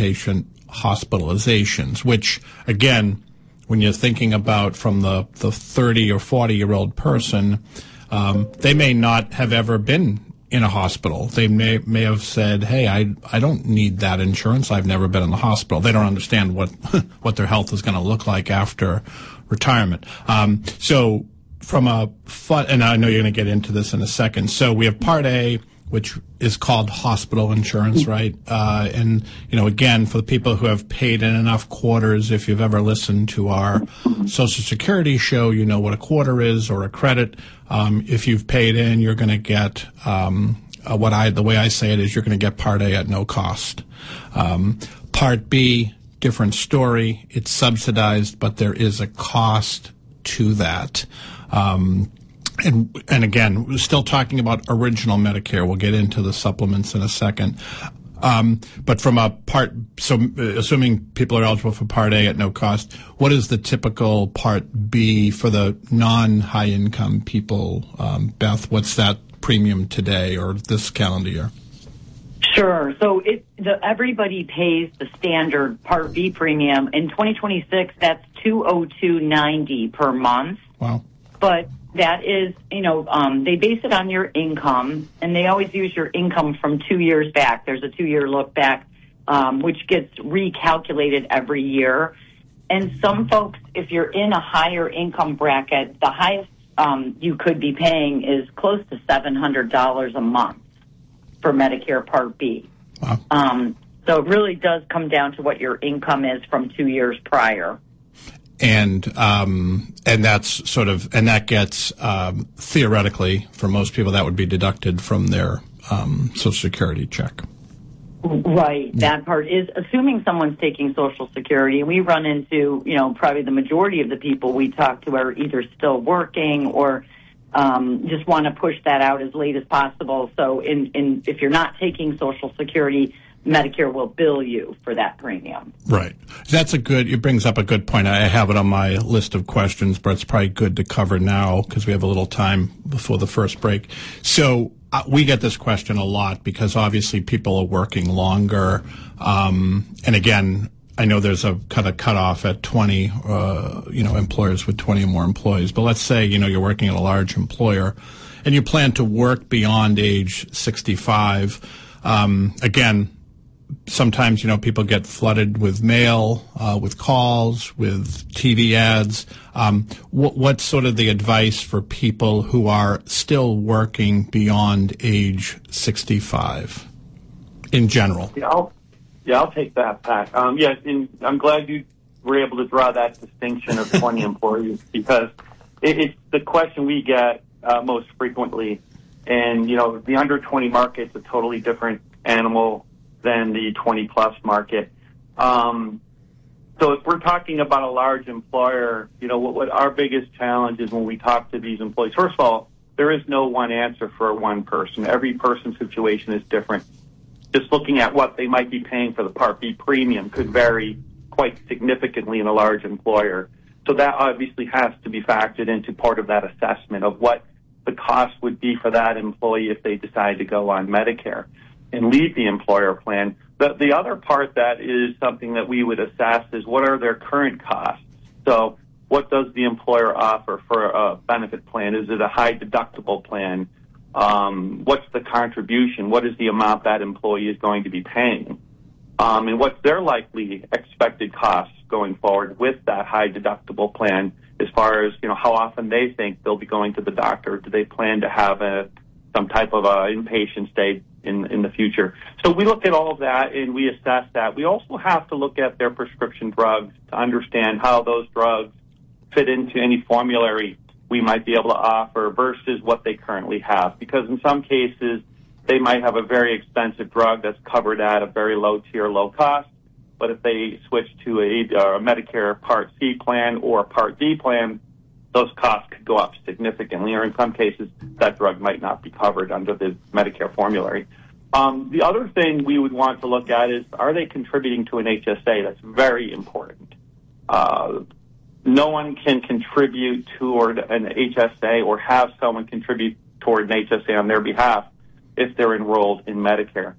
inpatient hospitalizations, which, again, when you're thinking about from the 30 or 40-year-old person, they may not have ever been in a hospital. They may have said, hey, I don't need that insurance. I've never been in the hospital. They don't understand what their health is going to look like after retirement. So from and I know you're going to get into this in a second. So we have Part A, which is called hospital insurance, right? And, again, for the people who have paid in enough quarters, if you've ever listened to our Social Security show, you know what a quarter is or a credit. If you've paid in, you're going to get, the way I say it is you're going to get Part A at no cost. Part B, different story. It's subsidized, but there is a cost to that. And again, we're still talking about original Medicare. We'll get into the supplements in a second. But from assuming people are eligible for Part A at no cost, what is the typical Part B for the non-high income people? Beth, what's that premium today or this calendar year? Sure. So everybody pays the standard Part B premium. In 2026, that's $202.90 per month. Wow. But that is, they base it on your income, and they always use your income from 2 years back. There's a 2-year look back, which gets recalculated every year. And some folks, if you're in a higher income bracket, the highest you could be paying is close to $700 a month for Medicare Part B. Wow. So it really does come down to what your income is from 2 years prior. And that's that gets theoretically for most people that would be deducted from their Social Security check. Right. That part is assuming someone's taking Social Security. We run into probably the majority of the people we talk to are either still working or just want to push that out as late as possible. So if you're not taking Social Security, Medicare will bill you for that premium. Right. It brings up a good point. I have it on my list of questions, but it's probably good to cover now because we have a little time before the first break. So we get this question a lot because obviously people are working longer. And again, I know there's a kind of cutoff at 20, employers with 20 or more employees. But let's say, you're working at a large employer and you plan to work beyond age 65. Again, sometimes, people get flooded with mail, with calls, with TV ads. What's sort of the advice for people who are still working beyond age 65 in general? I'll take that, Pat. And I'm glad you were able to draw that distinction of 20 employees because it's the question we get most frequently. And, the under 20 market's a totally different animal than the 20-plus market. So if we're talking about a large employer, what our biggest challenge is when we talk to these employees, first of all, there is no one answer for one person. Every person's situation is different. Just looking at what they might be paying for the Part B premium could vary quite significantly in a large employer. So that obviously has to be factored into part of that assessment of what the cost would be for that employee if they decide to go on Medicare and leave the employer plan. The other part that is something that we would assess is what are their current costs. So what does the employer offer for a benefit plan? Is it a high deductible plan? What's the contribution? What is the amount that employee is going to be paying? And what's their likely expected costs going forward with that high deductible plan as far as, how often they think they'll be going to the doctor? Do they plan to have some type of inpatient stay in the future? So we look at all of that and we assess that. We also have to look at their prescription drugs to understand how those drugs fit into any formulary we might be able to offer versus what they currently have. Because in some cases, they might have a very expensive drug that's covered at a very low tier, low cost. But if they switch to a Medicare Part C plan or a Part D plan, those costs could go up significantly, or in some cases, that drug might not be covered under the Medicare formulary. The other thing we would want to look at is, are they contributing to an HSA? That's very important. No one can contribute toward an HSA or have someone contribute toward an HSA on their behalf if they're enrolled in Medicare.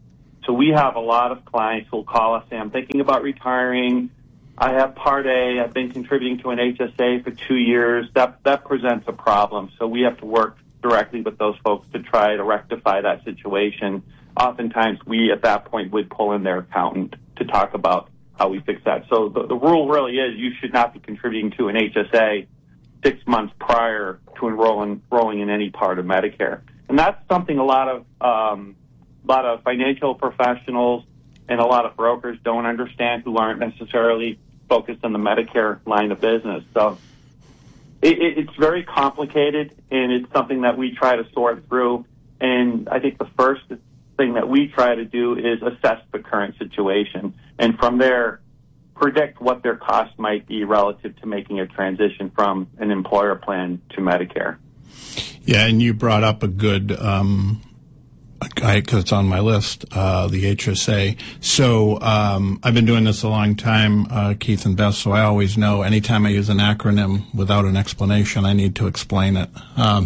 So we have a lot of clients who will call us, say, I'm thinking about retiring. I have Part A. I've been contributing to an HSA for 2 years. That presents a problem. So we have to work directly with those folks to try to rectify that situation. Oftentimes, we at that point would pull in their accountant to talk about how we fix that. So the rule really is you should not be contributing to an HSA 6 months prior to enrolling in any part of Medicare. And that's something a lot of financial professionals and a lot of brokers don't understand, who aren't necessarily focused on the Medicare line of business. So it's very complicated, and it's something that we try to sort through. And I think the first thing that we try to do is assess the current situation, and from there, predict what their costs might be relative to making a transition from an employer plan to Medicare. Yeah, and you brought up a good, because it's on my list, the HSA. So I've been doing this a long time, Keith and Beth, so I always know anytime I use an acronym without an explanation, I need to explain it.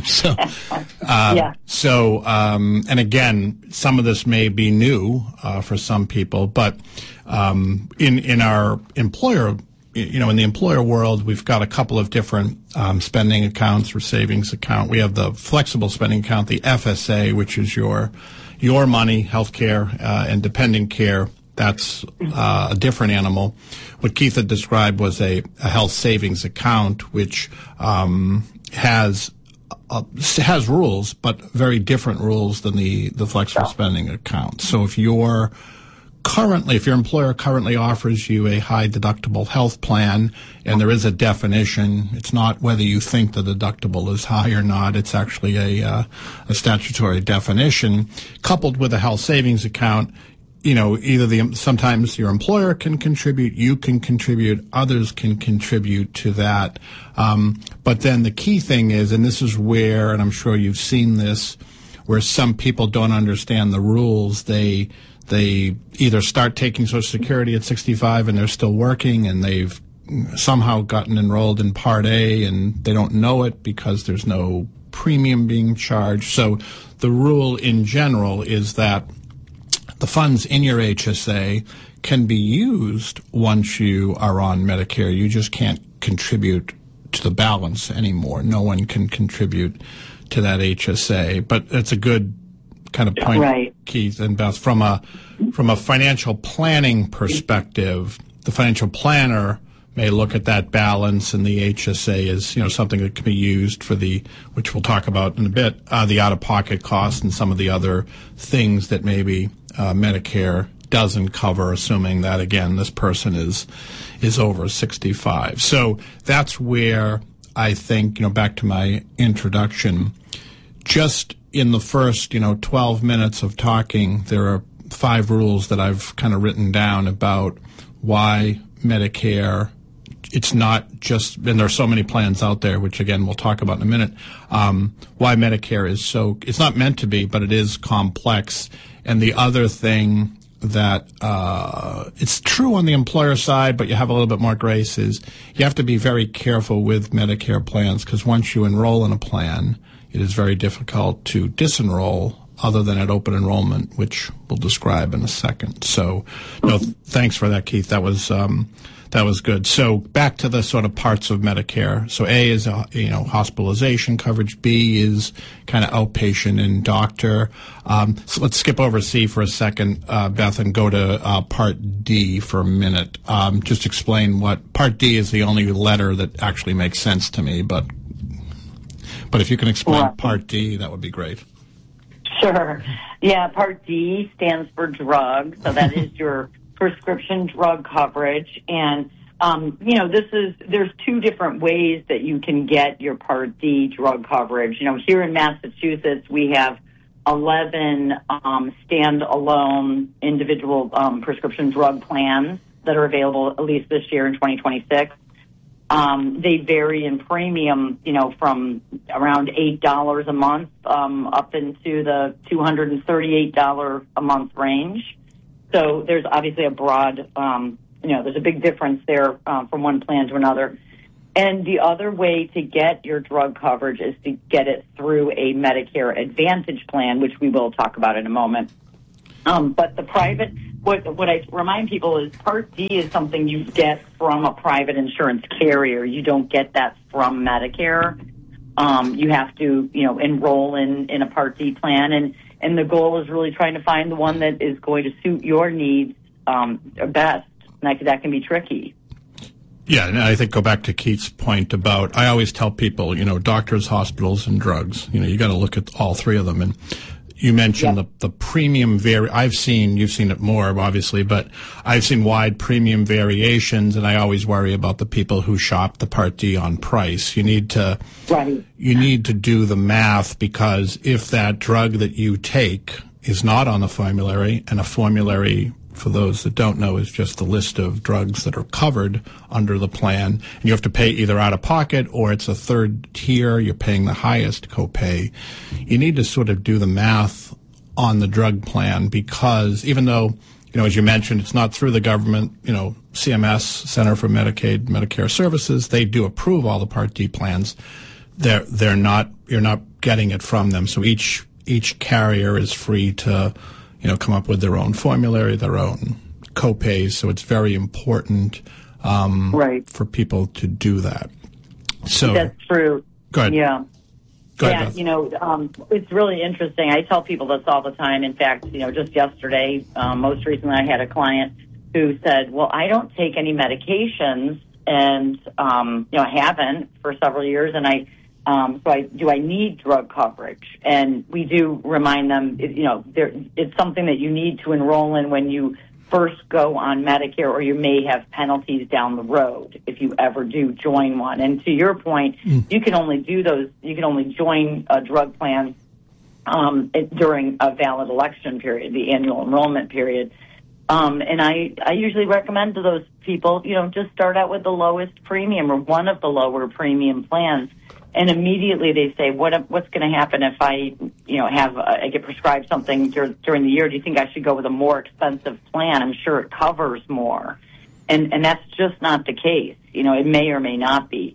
And again, some of this may be new for some people, but in our employer, in the employer world, we've got a couple of different spending accounts or savings account. We have the flexible spending account, the FSA, which is your money, health care, and dependent care. That's a different animal. What Keith had described was a health savings account, which has rules, but very different rules than the flexible spending account. So if your employer currently offers you a high deductible health plan, and there is a definition, it's not whether you think the deductible is high or not, it's actually a statutory definition, coupled with a health savings account, sometimes your employer can contribute, you can contribute, others can contribute to that. But then the key thing is, and this is where, and I'm sure you've seen this, where some people don't understand the rules, they either start taking Social Security at 65 and they're still working, and they've somehow gotten enrolled in Part A and they don't know it because there's no premium being charged. So the rule in general is that the funds in your HSA can be used once you are on Medicare. You just can't contribute to the balance anymore. No one can contribute to that HSA. But it's a good kind of point, right, Keith and Beth. From a financial planning perspective, the financial planner may look at that balance, and the HSA is something that can be used for which we'll talk about in a bit, the out-of-pocket costs and some of the other things that maybe Medicare doesn't cover, assuming that, again, this person is over 65. So that's where I think, back to my introduction, just in the first, 12 minutes of talking, there are 5 rules that I've kind of written down about why Medicare, it's not just, and there are so many plans out there, which again we'll talk about in a minute, why Medicare is it's not meant to be, but it is complex. And the other thing that it's true on the employer side, but you have a little bit more grace, is you have to be very careful with Medicare plans, because once you enroll in a plan, it is very difficult to disenroll other than at open enrollment, which we'll describe in a second. So, thanks for that, Keith. That was good. So back to the sort of parts of Medicare. So A is, hospitalization coverage. B is kind of outpatient and doctor. So let's skip over C for a second, Beth, and go to Part D for a minute. Just explain what Part D is. The only letter that actually makes sense to me, but if you can explain Part D, that would be great. Sure. Yeah, Part D stands for drug, so that is your prescription drug coverage. And, there's 2 different ways that you can get your Part D drug coverage. Here in Massachusetts, we have 11 standalone individual prescription drug plans that are available at least this year in 2026. They vary in premium, from around $8 a month up into the $238 a month range. So there's obviously a broad, there's a big difference there from one plan to another. And the other way to get your drug coverage is to get it through a Medicare Advantage plan, which we will talk about in a moment. But the private, what I remind people is Part D is something you get from a private insurance carrier. You don't get that from Medicare. You have to, enroll in a Part D plan, and the goal is really trying to find the one that is going to suit your needs best. And that can be tricky. Yeah, and I think go back to Keith's point about, I always tell people, doctors, hospitals, and drugs, you got to look at all three of them. And you mentioned the premium you've seen it more, obviously, but I've seen wide premium variations, and I always worry about the people who shop the Part D on price. You need to do the math, because if that drug that you take is not on the formulary, and a formulary, for those that don't know, is just the list of drugs that are covered under the plan, and you have to pay either out of pocket or it's a third tier, you're paying the highest copay. You need to sort of do the math on the drug plan, because even though, as you mentioned, it's not through the government, CMS, Center for Medicare Services, they do approve all the Part D plans. You're not getting it from them. So each carrier is free to come up with their own formulary, their own copays. So it's very important for people to do that. So that's true. Go ahead. Yeah. Go ahead, it's really interesting. I tell people this all the time. In fact, just yesterday, most recently, I had a client who said, well, I don't take any medications, and, I haven't for several years, and do I need drug coverage? And we do remind them, it's something that you need to enroll in when you first go on Medicare, or you may have penalties down the road if you ever do join one. And to your point, you can only join a drug plan during a valid election period, the annual enrollment period. And I usually recommend to those people, just start out with the lowest premium or one of the lower premium plans. And immediately they say, what's going to happen if I, I get prescribed something during the year? Do you think I should go with a more expensive plan? I'm sure it covers more. And that's just not the case. It may or may not be.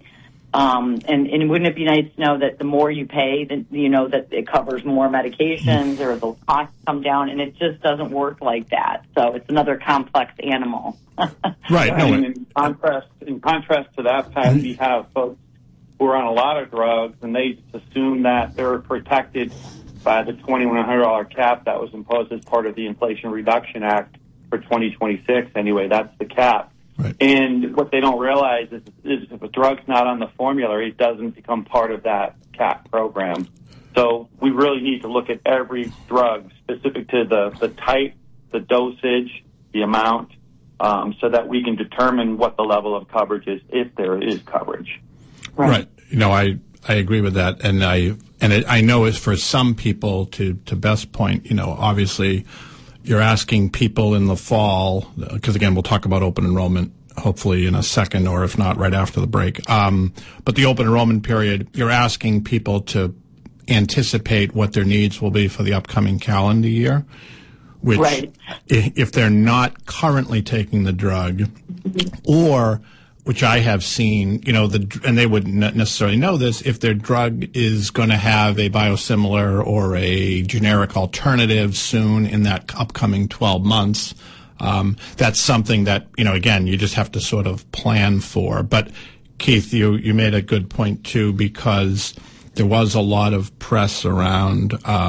And wouldn't it be nice to know that the more you pay, that that it covers more medications, or the costs come down, and it just doesn't work like that. So it's another complex animal. Right. No, in contrast to that, Pat, we have folks who are on a lot of drugs, and they assume that they're protected by the $2,100 cap that was imposed as part of the Inflation Reduction Act for 2026. Anyway, that's the cap. Right. And what they don't realize is if a drug's not on the formulary, it doesn't become part of that cap program. So we really need to look at every drug specific to the type, the dosage, the amount, so that we can determine what the level of coverage is, if there is coverage. Right. I agree with that, and I know it's for some people, to Beth's point, obviously you're asking people in the fall, because again, we'll talk about open enrollment hopefully in a second, or if not, right after the break. But the open enrollment period, you're asking people to anticipate what their needs will be for the upcoming calendar year, which if they're not currently taking the drug, or which I have seen, and they wouldn't necessarily know this, if their drug is going to have a biosimilar or a generic alternative soon in that upcoming 12 months, that's something that, again, you just have to sort of plan for. But Keith, you made a good point too, because there was a lot of press around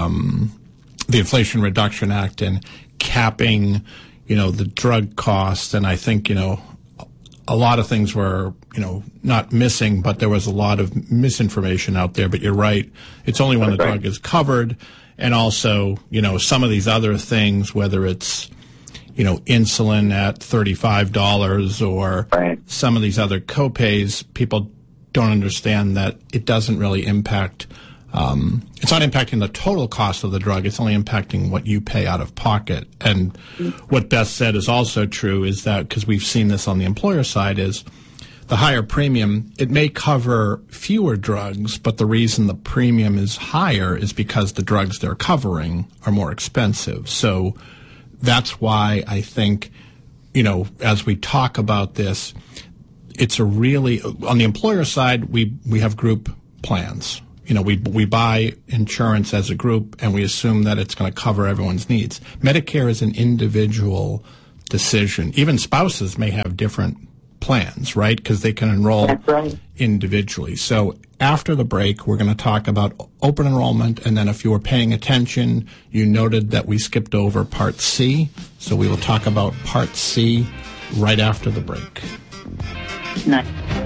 the Inflation Reduction Act and capping, the drug costs, and I think, a lot of things were, not missing, but there was a lot of misinformation out there. But you're right. It's only when the drug is covered. And also, some of these other things, whether it's, insulin at $35 or some of these other copays, people don't understand that it doesn't really impact, it's not impacting the total cost of the drug. It's only impacting what you pay out of pocket. And what Beth said is also true, is that, because we've seen this on the employer side, is the higher premium, it may cover fewer drugs, but the reason the premium is higher is because the drugs they're covering are more expensive. So that's why I think, as we talk about this, it's a really, on the employer side, we have group plans. we buy insurance as a group and we assume that it's going to cover everyone's needs. Medicare is an individual decision. Even spouses may have different plans, right? Because they can enroll individually. So after the break, we're going to talk about open enrollment, and then if you were paying attention, you noted that we skipped over Part C. So we will talk about Part C right after the break. Nice.